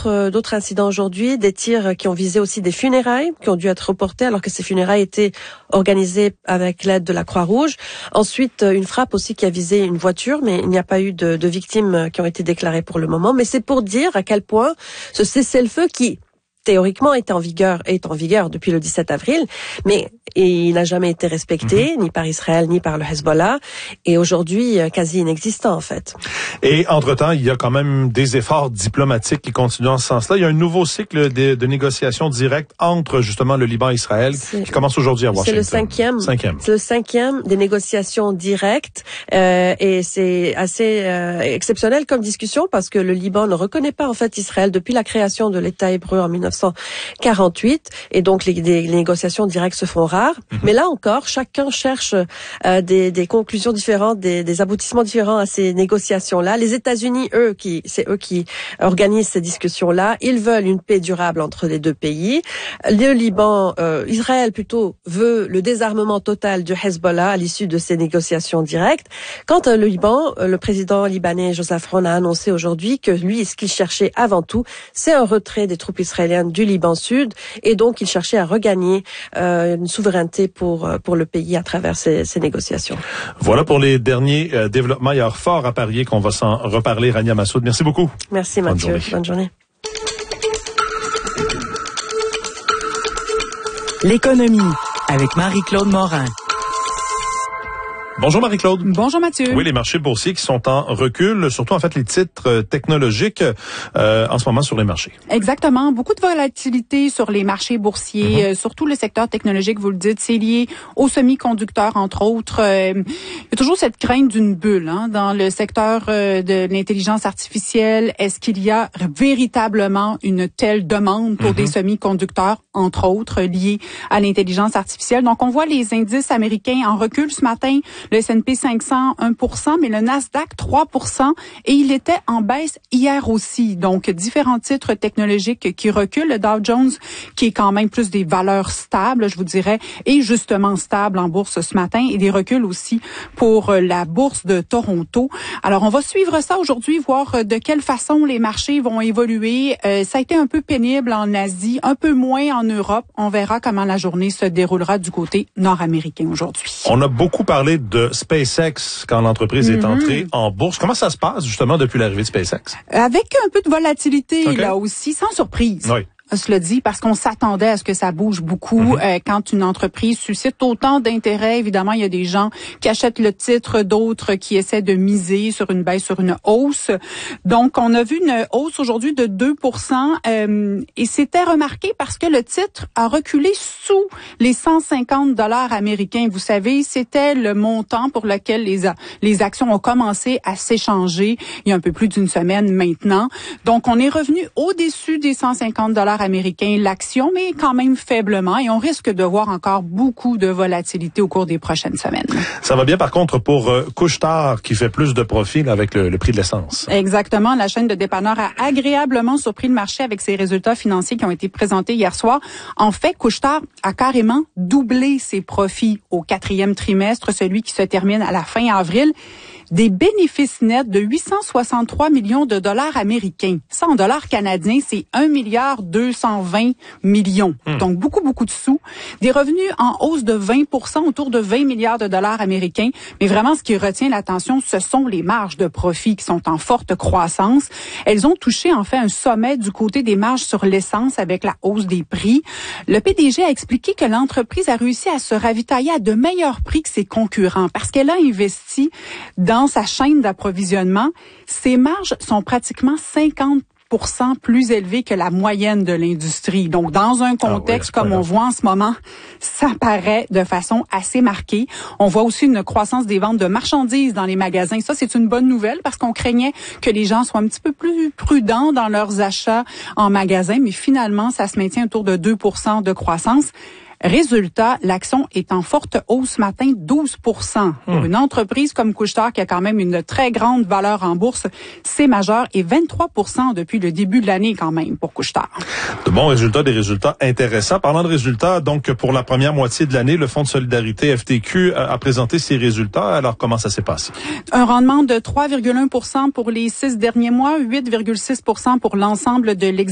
d'autres incidents aujourd'hui, des tirs qui ont visé aussi des funérailles, qui ont dû être reportés alors que ces funérailles étaient organisées avec l'aide de la Croix-Rouge. Ensuite, une frappe aussi qui a visé une voiture, mais il n'y a pas eu de victimes qui ont été déclarées pour le moment. Mais c'est pour dire à quel point ce cessez-le-feu qui théoriquement est en vigueur depuis le 17 avril, mais il n'a jamais été respecté, ni par Israël, ni par le Hezbollah, et aujourd'hui, quasi inexistant, en fait. Et entre-temps, il y a quand même des efforts diplomatiques qui continuent en ce sens-là. Il y a un nouveau cycle de négociations directes entre, justement, le Liban et Israël, qui commence aujourd'hui à Washington. C'est le cinquième des négociations directes, et c'est assez exceptionnel comme discussion, parce que le Liban ne reconnaît pas, en fait, Israël depuis la création de l'État hébreu en 1948, et donc les négociations directes se font rares. Mais là encore, chacun cherche des conclusions différentes, des aboutissements différents à ces négociations-là. Les États-Unis, c'est eux qui organisent ces discussions-là. Ils veulent une paix durable entre les deux pays. Le Liban, Israël plutôt, veut le désarmement total du Hezbollah à l'issue de ces négociations directes. Quant à le Liban, le président libanais Joseph Aoun a annoncé aujourd'hui que lui, ce qu'il cherchait avant tout, c'est un retrait des troupes israéliennes du Liban Sud, et donc il cherchait à regagner une souveraineté pour le pays à travers ces négociations. Voilà pour les derniers développements. Il y a fort à parier qu'on va s'en reparler. Rania Massoud, merci beaucoup. Merci Mathieu. Bonne journée. L'économie avec Marie-Claude Morin. Bonjour Marie-Claude. Bonjour Mathieu. Oui, les marchés boursiers qui sont en recul, surtout en fait les titres technologiques en ce moment sur les marchés. Exactement. Beaucoup de volatilité sur les marchés boursiers, surtout le secteur technologique, vous le dites, c'est lié aux semi-conducteurs, entre autres. Il y a toujours cette crainte d'une bulle dans le secteur de l'intelligence artificielle. Est-ce qu'il y a véritablement une telle demande pour des semi-conducteurs, entre autres, liés à l'intelligence artificielle? Donc, on voit les indices américains en recul ce matin. Le S&P 500, 1%, mais le Nasdaq, 3%. Et il était en baisse hier aussi. Donc, différents titres technologiques qui reculent. Le Dow Jones, qui est quand même plus des valeurs stables, je vous dirais, et justement stable en bourse ce matin. Et des reculs aussi pour la bourse de Toronto. Alors, on va suivre ça aujourd'hui, voir de quelle façon les marchés vont évoluer. Ça a été un peu pénible en Asie, un peu moins en Europe. On verra comment la journée se déroulera du côté nord-américain aujourd'hui. On a beaucoup parlé de SpaceX quand l'entreprise est entrée en bourse. Comment ça se passe justement depuis l'arrivée de SpaceX? Avec un peu de volatilité là aussi, sans surprise. Oui. Cela dit, parce qu'on s'attendait à ce que ça bouge beaucoup quand une entreprise suscite autant d'intérêt. Évidemment, il y a des gens qui achètent le titre, d'autres qui essaient de miser sur une baisse, sur une hausse. Donc, on a vu une hausse aujourd'hui de 2%, et c'était remarqué parce que le titre a reculé sous les 150 $ américains. Vous savez, c'était le montant pour lequel les actions ont commencé à s'échanger il y a un peu plus d'une semaine maintenant. Donc, on est revenu au-dessus des 150 $ américain l'action, mais quand même faiblement, et on risque de voir encore beaucoup de volatilité au cours des prochaines semaines. Ça va bien par contre pour Couche-Tard qui fait plus de profit avec le prix de l'essence. Exactement, la chaîne de dépanneurs a agréablement surpris le marché avec ses résultats financiers qui ont été présentés hier soir. En fait, Couche-Tard a carrément doublé ses profits au 4e trimestre, celui qui se termine à la fin avril. Des bénéfices nets de 863 millions de dollars américains. Ça, en dollars canadiens, c'est 1,220 milliard. Donc, beaucoup de sous. Des revenus en hausse de 20%, autour de 20 milliards de dollars américains. Mais vraiment, ce qui retient l'attention, ce sont les marges de profit qui sont en forte croissance. Elles ont touché, en fait, un sommet du côté des marges sur l'essence avec la hausse des prix. Le PDG a expliqué que l'entreprise a réussi à se ravitailler à de meilleurs prix que ses concurrents parce qu'elle a investi dans sa chaîne d'approvisionnement. Ses marges sont pratiquement 50% plus élevées que la moyenne de l'industrie. Donc, dans un contexte comme on voit en ce moment, ça paraît de façon assez marquée. On voit aussi une croissance des ventes de marchandises dans les magasins. Ça, c'est une bonne nouvelle parce qu'on craignait que les gens soient un petit peu plus prudents dans leurs achats en magasin, mais finalement, ça se maintient autour de 2% de croissance. Résultat, l'action est en forte hausse ce matin, 12%. Pour une entreprise comme Couche-Tard qui a quand même une très grande valeur en bourse, c'est majeur, et 23% depuis le début de l'année quand même pour Couche-Tard. De bons résultats, des résultats intéressants. Parlant de résultats, donc pour la première moitié de l'année, le Fonds de solidarité FTQ a présenté ses résultats. Alors comment ça s'est passé? Un rendement de 3,1% pour les 6 derniers mois, 8,6% pour l'ensemble de l'exercice.